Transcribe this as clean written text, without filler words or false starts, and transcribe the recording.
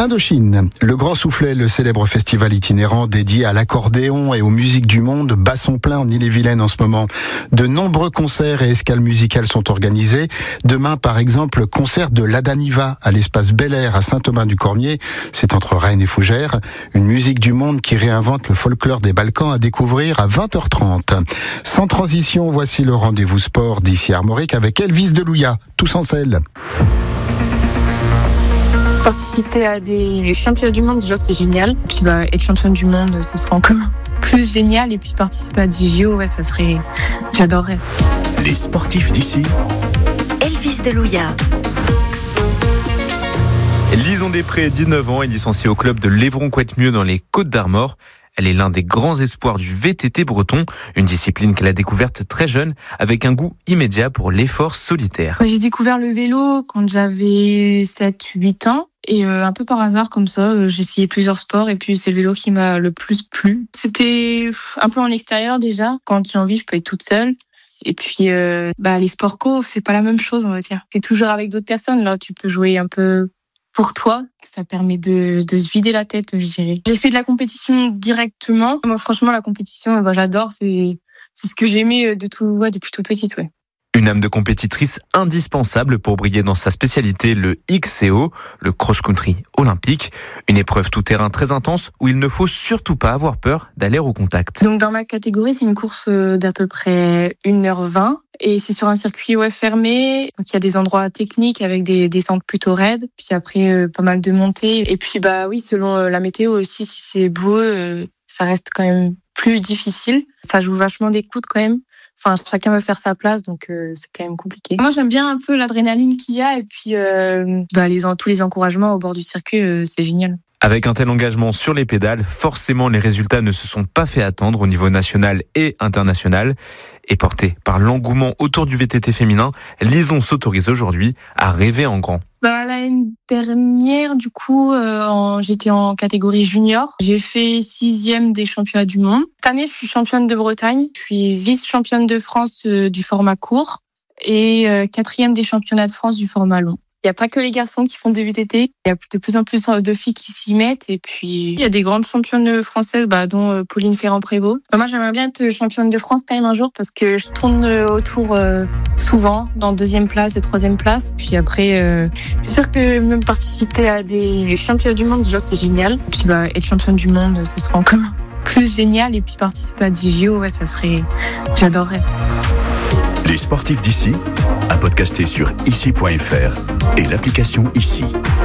Indochine, le Grand Soufflet, le célèbre festival itinérant dédié à l'accordéon et aux musiques du monde, bat son plein en Ille-et-Vilaine en ce moment. De nombreux concerts et escales musicales sont organisés. Demain, par exemple, concert de l'Adaniva à l'espace Bel Air à Saint-Thomas-du-Cormier. C'est entre Rennes et Fougères. Une musique du monde qui réinvente le folklore des Balkans à découvrir à 20h30. Sans transition, voici le rendez-vous sport d'ici Armorique avec Elvis Delouya, tous en selle. Participer à des championnats du monde, déjà c'est génial. Puis être champion du monde, ce sera encore plus génial. Et puis participer à des JO, ça serait... J'adorerais. Les sportifs d'ici. Elvis Delouya. Lison Després, 19 ans, est licenciée au club de l'Évron-Couette-Mieux dans les Côtes-d'Armor. Elle est l'un des grands espoirs du VTT breton, une discipline qu'elle a découverte très jeune avec un goût immédiat pour l'effort solitaire. J'ai découvert le vélo quand j'avais 7-8 ans. Et un peu par hasard comme ça, j'ai essayé plusieurs sports et puis c'est le vélo qui m'a le plus plu. C'était un peu en extérieur déjà. Quand j'ai envie, je peux être toute seule. Et puis les sports co, c'est pas la même chose, on va dire. C'est toujours avec d'autres personnes. Là, tu peux jouer un peu pour toi. Ça permet de se vider la tête, je dirais. J'ai fait de la compétition directement. Moi, franchement, la compétition, j'adore. C'est ce que j'aimais depuis toute petite, ouais. Une âme de compétitrice indispensable pour briller dans sa spécialité, le XCO, le cross-country olympique. Une épreuve tout-terrain très intense où il ne faut surtout pas avoir peur d'aller au contact. Donc dans ma catégorie, c'est une course d'à peu près 1h20 et c'est sur un circuit fermé. Donc il y a des endroits techniques avec des descentes plutôt raides, puis après pas mal de montées. Et puis selon la météo aussi, si c'est boueux, ça reste quand même plus difficile. Ça joue vachement des coudes quand même. Enfin, chacun veut faire sa place, donc c'est quand même compliqué. Moi, j'aime bien un peu l'adrénaline qu'il y a et puis tous les encouragements au bord du circuit, c'est génial. Avec un tel engagement sur les pédales, forcément les résultats ne se sont pas fait attendre au niveau national et international. Et portée par l'engouement autour du VTT féminin, Lison s'autorise aujourd'hui à rêver en grand. L'année dernière, du coup, j'étais en catégorie junior. J'ai fait 6e des championnats du monde. Cette année, je suis championne de Bretagne. Je suis vice-championne de France du format court et 4e des championnats de France du format long. Il n'y a pas que les garçons qui font des VTT. Il y a de plus en plus de filles qui s'y mettent. Et puis, il y a des grandes championnes françaises, dont Pauline Ferrand-Prévôt. Moi, j'aimerais bien être championne de France quand même un jour parce que je tourne autour souvent dans 2e place et 3e place. Puis après, c'est sûr que même participer à des championnats du monde, déjà, c'est génial. Et puis, être championne du monde, ce sera encore plus génial. Et puis, participer à des JO, ça serait... J'adorerais. Les sportifs d'ici, à podcaster sur ici.fr et l'application Ici.